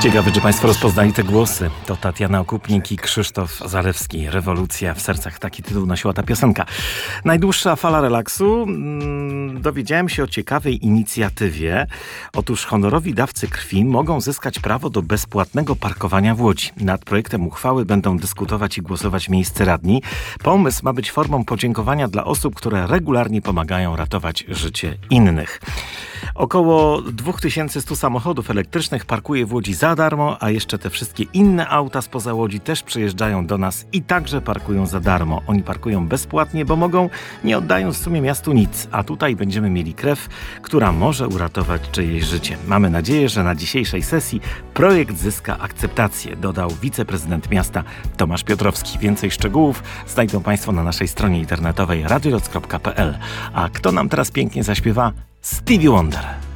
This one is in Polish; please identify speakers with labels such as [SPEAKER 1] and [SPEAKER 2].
[SPEAKER 1] Ciekawe, czy Państwo rozpoznali te głosy. To Tatiana Okupnik i Krzysztof Zalewski. Rewolucja w sercach. Taki tytuł nosiła ta piosenka. Najdłuższa fala relaksu. Dowiedziałem się o ciekawej inicjatywie. Otóż honorowi dawcy krwi mogą zyskać prawo do bezpłatnego parkowania w Łodzi. Nad projektem uchwały będą dyskutować i głosować miejsce radni. Pomysł ma być formą podziękowania dla osób, które regularnie pomagają ratować życie innych. Około 2100 samochodów elektrycznych parkuje w Łodzi za darmo, a jeszcze te wszystkie inne auta spoza Łodzi też przyjeżdżają do nas i także parkują za darmo. Oni parkują bezpłatnie, bo mogą, nie oddając w sumie miastu nic. A tutaj będziemy mieli krew, która może uratować czyjeś życie. Mamy nadzieję, że na dzisiejszej sesji projekt zyska akceptację, dodał wiceprezydent miasta Tomasz Piotrowski. Więcej szczegółów znajdą Państwo na naszej stronie internetowej radioloc.pl. A kto nam teraz pięknie zaśpiewa? Stevie Wonder.